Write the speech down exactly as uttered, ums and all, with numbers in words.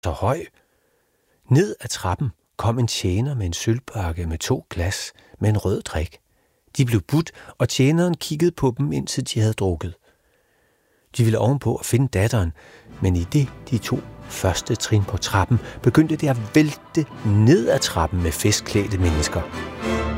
så høj. Ned ad trappen kom en tjener med en sølvbakke med to glas med en rød drik. De blev budt, og tjeneren kiggede på dem, indtil de havde drukket. De ville ovenpå at finde datteren, men i det de to første trin på trappen, begyndte det at vælte ned ad trappen med festklædte mennesker.